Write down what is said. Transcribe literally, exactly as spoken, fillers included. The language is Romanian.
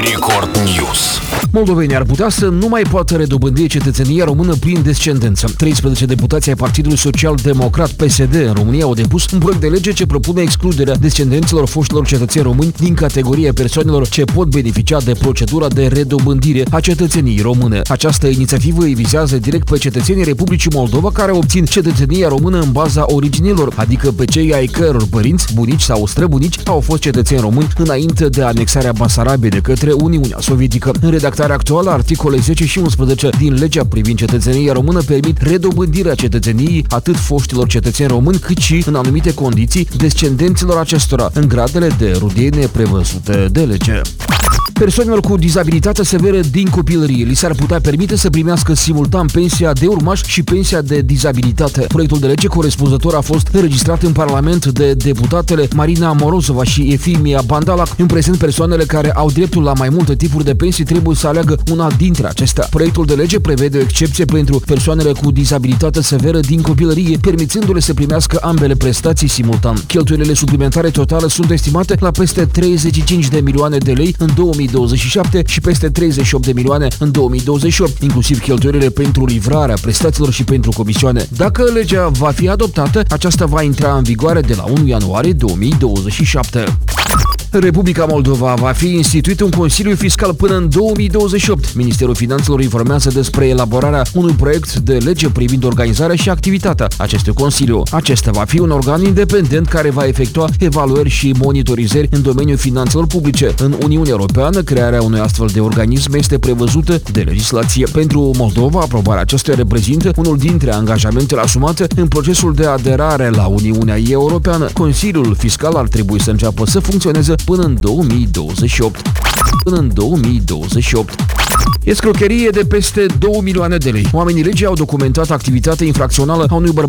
Record News. Moldovenii ar putea să nu mai poată redobândi cetățenia română prin descendență. treisprezece deputați ai Partidului Social-Democrat P S D în România au depus un proiect de lege ce propune excluderea descendenților foștilor cetățeni români din categoria persoanelor ce pot beneficia de procedura de redobândire a cetățeniei române. Această inițiativă îi vizează direct pe cetățenii Republicii Moldova care obțin cetățenia română în baza originilor, adică pe cei ai căror părinți, bunici sau străbunici au fost cetățeni români înainte de anexarea Basarabiei de către Uniunea Sovietică. În redactarea actuală, articolele zece și unsprezece din legea privind cetățenia română permit redobândirea cetățeniei atât foștilor cetățeni români, cât și, în anumite condiții, descendenților acestora, în gradele de rudenie prevăzute de lege. Persoanelor cu dizabilitate severă din copilărie li s-ar putea permite să primească simultan pensia de urmaș și pensia de dizabilitate. Proiectul de lege corespunzător a fost înregistrat în Parlament de deputatele Marina Morozova și Efimia Bandalac. În prezent, persoanele care au dreptul la mai multe tipuri de pensii trebuie să aleagă una dintre acestea. Proiectul de lege prevede o excepție pentru persoanele cu dizabilitate severă din copilărie, permițându-le să primească ambele prestații simultan. Cheltuielile suplimentare totale sunt estimate la peste treizeci și cinci de milioane de lei în două mii douăzeci și șapte și peste treizeci și opt de milioane în două mii douăzeci și opt, inclusiv cheltuielile pentru livrarea prestațiilor și pentru comisioane. Dacă legea va fi adoptată, aceasta va intra în vigoare de la unu ianuarie două mii douăzeci și șapte. În Republica Moldova va fi instituit un Consiliu Fiscal până în două mii douăzeci și opt. Ministerul Finanțelor informează despre elaborarea unui proiect de lege privind organizarea și activitatea acestui Consiliu. Acesta va fi un organ independent care va efectua evaluări și monitorizări în domeniul finanțelor publice. În Uniunea Europeană, crearea unui astfel de organism este prevăzută de legislație. Pentru Moldova, aprobarea acestuia reprezintă unul dintre angajamentele asumate în procesul de aderare la Uniunea Europeană. Consiliul Fiscal ar trebui să înceapă să funcționeze până în două mii douăzeci și opt. Până în două mii douăzeci și opt. Escrocherie de peste două milioane de lei. Oamenii legii au documentat activitatea infracțională a unui bărbat